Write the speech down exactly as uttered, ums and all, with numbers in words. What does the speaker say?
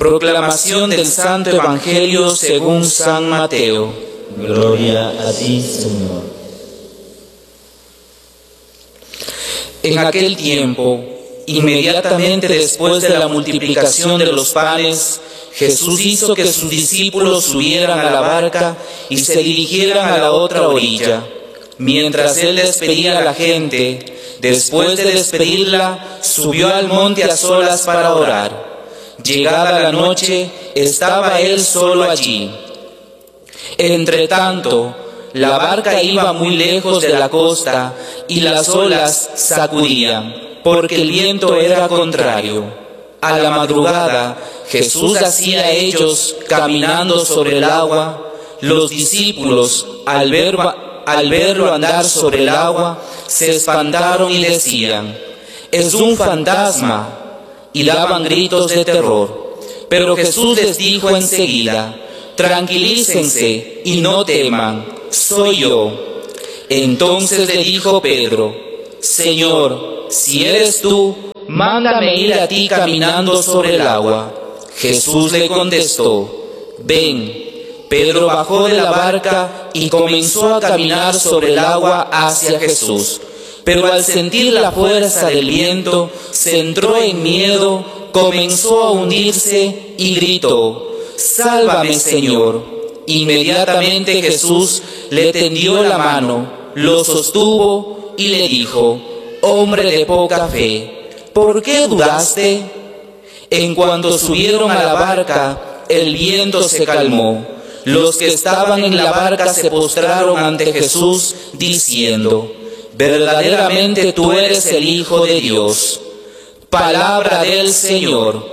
Proclamación del Santo Evangelio según San Mateo. Gloria a ti, Señor. En aquel tiempo, inmediatamente después de la multiplicación de los panes, Jesús hizo que sus discípulos subieran a la barca y se dirigieran a la otra orilla. Mientras él despedía a la gente, después de despedirla, subió al monte a solas para orar. Llegada la noche, estaba él solo allí. Entretanto, la barca iba muy lejos de la costa y las olas sacudían, porque el viento era contrario. A la madrugada, Jesús hacía a ellos caminando sobre el agua. Los discípulos, al, ver, al verlo andar sobre el agua, se espantaron y decían: «Es un fantasma», y daban gritos de terror. Pero Jesús les dijo enseguida: «Tranquilícense y no teman, soy yo». Entonces le dijo Pedro: «Señor, si eres tú, mándame ir a ti caminando sobre el agua». Jesús le contestó: «Ven». Pedro bajó de la barca y comenzó a caminar sobre el agua hacia Jesús. Pero al sentir la fuerza del viento, se entró en miedo, comenzó a hundirse y gritó: «¡Sálvame, Señor!». Inmediatamente Jesús le tendió la mano, lo sostuvo y le dijo: «Hombre de poca fe, ¿por qué dudaste?». En cuanto subieron a la barca, el viento se calmó. Los que estaban en la barca se postraron ante Jesús, diciendo: «Verdaderamente tú eres el Hijo de Dios». Palabra del Señor.